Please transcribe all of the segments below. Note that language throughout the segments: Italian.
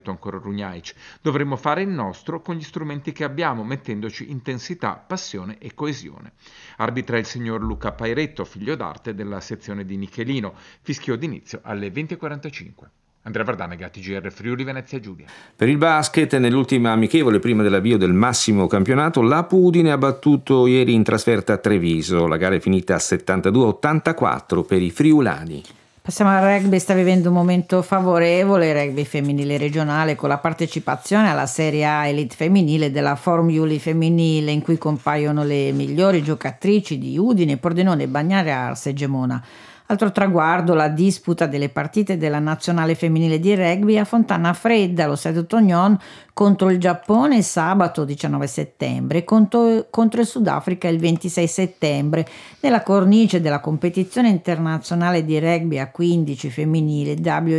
ancora Runjaic. Dovremmo fare il nostro con gli strumenti che abbiamo, mettendoci intensità, passione e coesione. Arbitra il signor Luca Pairetto, figlio d'arte della sezione di Nichelino. Fischio d'inizio alle 20:45. Andrea Vardanega, TGR Friuli Venezia Giulia. Per il basket, nell'ultima amichevole prima dell'avvio del massimo campionato, la Pudine ha battuto ieri in trasferta a Treviso. La gara è finita a 72-84 per i friulani. Passiamo al rugby, sta vivendo un momento favorevole il rugby femminile regionale con la partecipazione alla Serie A Elite femminile della Forum Iuli femminile, in cui compaiono le migliori giocatrici di Udine, Pordenone, Bagnare, Ars e Gemona. Altro traguardo, la disputa delle partite della nazionale femminile di rugby a Fontana Fredda, allo Stadio Tognon, contro il Giappone sabato 19 settembre, contro il Sudafrica il 26 settembre, nella cornice della competizione internazionale di rugby a 15 femminile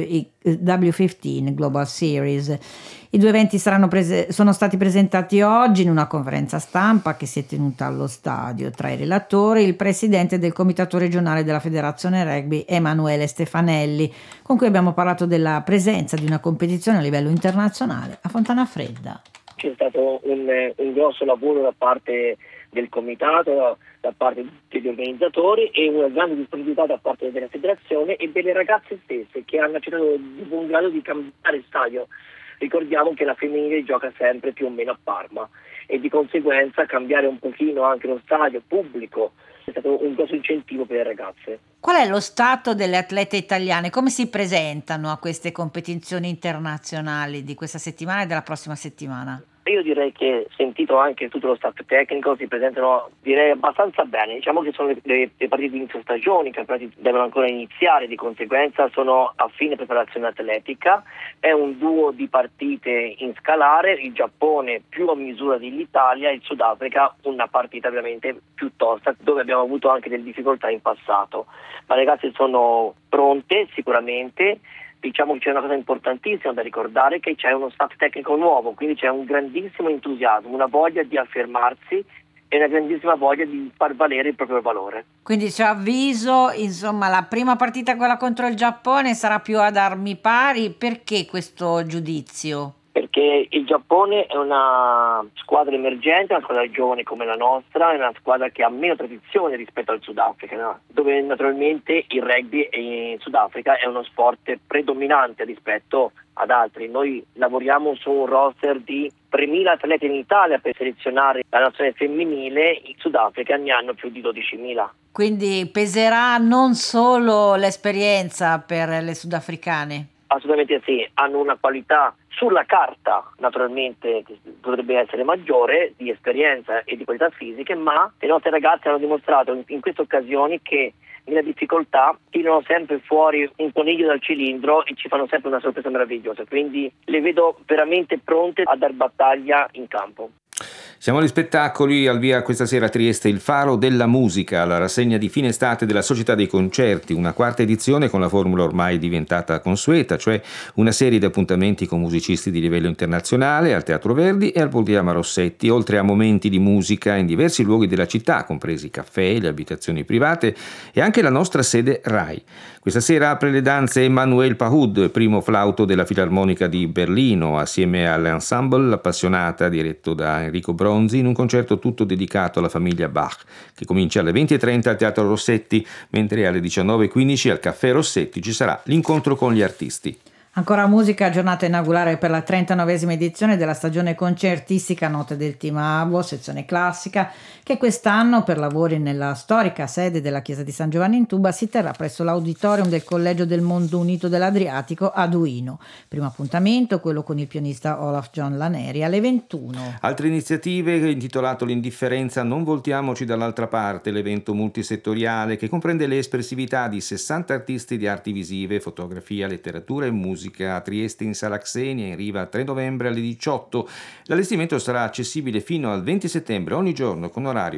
W15 Global Series. I due eventi sono stati presentati oggi in una conferenza stampa che si è tenuta allo stadio. Tra i relatori il presidente del comitato regionale della Federazione Rugby, Emanuele Stefanelli, con cui abbiamo parlato della presenza di una competizione a livello internazionale a Fontana Fredda. C'è stato un grosso lavoro da parte del comitato, da parte degli organizzatori, e una grande disponibilità da parte della federazione e delle ragazze stesse, che hanno cercato di buon grado di cambiare stadio. Ricordiamo che la femminile gioca sempre più o meno a Parma e di conseguenza cambiare un pochino anche lo stadio pubblico è stato un grosso incentivo per le ragazze. Qual è lo stato delle atlete italiane? Come si presentano a queste competizioni internazionali di questa settimana e della prossima settimana? Io direi che, sentito anche tutto lo staff tecnico, si presentano, direi, abbastanza bene. Diciamo che sono le partite di inizio stagione, i campionati devono ancora iniziare, di conseguenza sono a fine preparazione atletica. È un duo di partite in scalare, il Giappone più a misura dell'Italia, il Sudafrica una partita veramente più tosta, dove abbiamo avuto anche delle difficoltà in passato. Ma le ragazze sono pronte sicuramente. Diciamo che c'è una cosa importantissima da ricordare, che c'è uno staff tecnico nuovo, quindi c'è un grandissimo entusiasmo, una voglia di affermarsi e una grandissima voglia di far valere il proprio valore. Quindi c'è avviso, insomma, la prima partita, quella contro il Giappone, sarà più ad armi pari. Perché questo giudizio? Perché il Giappone è una squadra emergente, una squadra giovane come la nostra, è una squadra che ha meno tradizione rispetto al Sudafrica, no? Dove naturalmente il rugby in Sudafrica è uno sport predominante rispetto ad altri. Noi lavoriamo su un roster di 3.000 atleti in Italia per selezionare la nazione femminile, in Sudafrica ne hanno più di 12.000. Quindi peserà non solo l'esperienza per le sudafricane? Assolutamente sì, hanno una qualità sulla carta naturalmente che potrebbe essere maggiore di esperienza e di qualità fisiche, ma le nostre ragazze hanno dimostrato in queste occasioni che nella difficoltà tirano sempre fuori un coniglio dal cilindro e ci fanno sempre una sorpresa meravigliosa, quindi le vedo veramente pronte a dar battaglia in campo. Siamo agli spettacoli. Al via questa sera a Trieste il Faro della Musica, la rassegna di fine estate della Società dei Concerti, una quarta edizione con la formula ormai diventata consueta, cioè una serie di appuntamenti con musicisti di livello internazionale al Teatro Verdi e al Politeama Rossetti, oltre a momenti di musica in diversi luoghi della città, compresi i caffè, le abitazioni private e anche la nostra sede RAI. Questa sera apre le danze Emmanuel Pahud, primo flauto della Filarmonica di Berlino, assieme all'ensemble Appassionata diretto da Enrico Bronzi, in un concerto tutto dedicato alla famiglia Bach, che comincia alle 20:30 al Teatro Rossetti, mentre alle 19:15 al Caffè Rossetti ci sarà l'incontro con gli artisti. Ancora musica, giornata inaugurale per la 39esima edizione della stagione concertistica Note del Team Abo, sezione classica, che quest'anno, per lavori nella storica sede della chiesa di San Giovanni in Tuba, si terrà presso l'auditorium del Collegio del Mondo Unito dell'Adriatico a Duino. Primo appuntamento, quello con il pianista Olaf John Laneri, alle 21. Altre iniziative, intitolato L'indifferenza non voltiamoci dall'altra parte, l'evento multisettoriale che comprende le espressività di 60 artisti di arti visive, fotografia, letteratura e musica a Trieste in Sala Xenia, in riva 3 novembre alle 18. L'allestimento sarà accessibile fino al 20 settembre ogni giorno con orario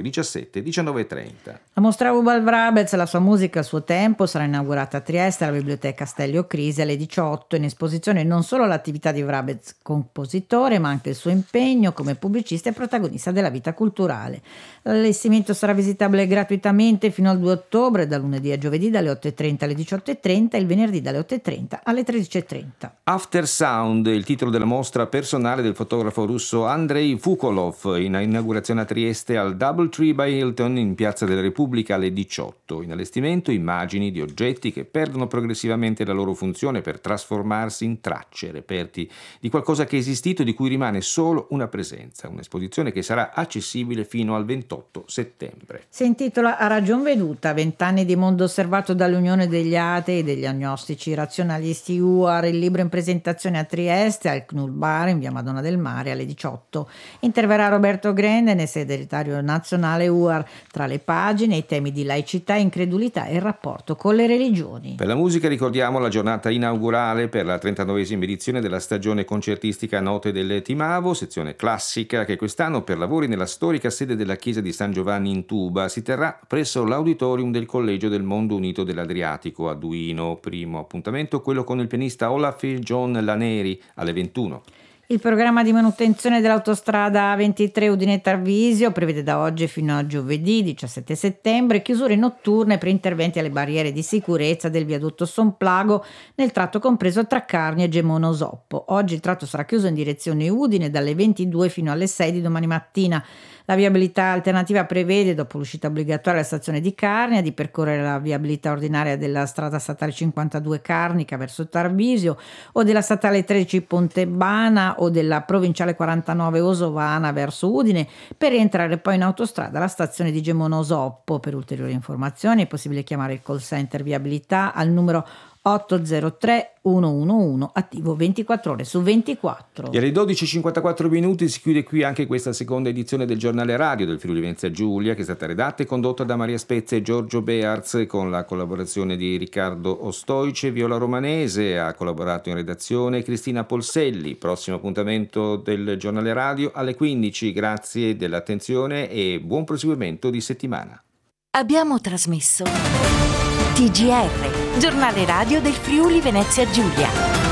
17-19:30. La mostra Ubal Vrabez, la sua musica, il suo tempo, sarà inaugurata a Trieste alla Biblioteca Stellio Crisi alle 18. In esposizione non solo l'attività di Vrabez compositore, ma anche il suo impegno come pubblicista e protagonista della vita culturale. L'allestimento sarà visitabile gratuitamente fino al 2 ottobre, da lunedì a giovedì dalle 8:30 alle 18:30 e il venerdì dalle 8:30 alle 13:30. 19:30. After Sound, il titolo della mostra personale del fotografo russo Andrei Fukolov, in inaugurazione a Trieste al Doubletree by Hilton in Piazza della Repubblica alle 18. In allestimento immagini di oggetti che perdono progressivamente la loro funzione per trasformarsi in tracce, reperti di qualcosa che è esistito e di cui rimane solo una presenza. Un'esposizione che sarà accessibile fino al 28 settembre. Si intitola A ragion veduta, 20 anni di mondo osservato dall'Unione degli Atei e degli agnostici razionalisti UAR, il libro in presentazione a Trieste al Knull Bar in via Madonna del Mare alle 18. Interverrà Roberto Grendene, segretario nazionale UAR, tra le pagine i temi di laicità, incredulità e il rapporto con le religioni. Per la musica ricordiamo la giornata inaugurale per la 39esima edizione della stagione concertistica Note del Timavo, sezione classica, che quest'anno per lavori nella storica sede della chiesa di San Giovanni in Tuba si terrà presso l'auditorium del Collegio del Mondo Unito dell'Adriatico a Duino. Primo appuntamento quello con il pianista Olaf John Laneri alle 21. Il programma di manutenzione dell'autostrada A23 Udine-Tarvisio prevede da oggi fino a giovedì 17 settembre chiusure notturne per interventi alle barriere di sicurezza del viadotto Sonplago nel tratto compreso tra Carni e Gemona Osoppo. Oggi il tratto sarà chiuso in direzione Udine dalle 22 fino alle 6 di domani mattina. La viabilità alternativa prevede, dopo l'uscita obbligatoria alla stazione di Carnia, di percorrere la viabilità ordinaria della strada statale 52 Carnica verso Tarvisio o della statale 13 Pontebana o della provinciale 49 Osovana verso Udine per rientrare poi in autostrada alla stazione di Gemona Osoppo. Per ulteriori informazioni è possibile chiamare il call center viabilità al numero 803 111 attivo 24 ore su 24. E alle 12:54 si chiude qui anche questa seconda edizione del giornale radio del Friuli Venezia Giulia, che è stata redatta e condotta da Maria Spezia e Giorgio Bearz con la collaborazione di Riccardo Ostoice. Viola Romanese ha collaborato in redazione, Cristina Polselli. Prossimo appuntamento del giornale radio alle 15. Grazie dell'attenzione e buon proseguimento di settimana. Abbiamo trasmesso TGR, giornale radio del Friuli Venezia Giulia.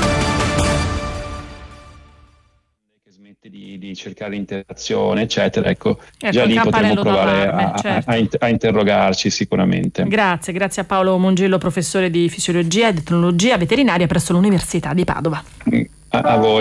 Che smette di cercare interazione, eccetera, ecco già lì potremmo provare certo. a interrogarci sicuramente. Grazie a Paolo Mongello, professore di fisiologia ed etnologia veterinaria presso l'Università di Padova. A voi.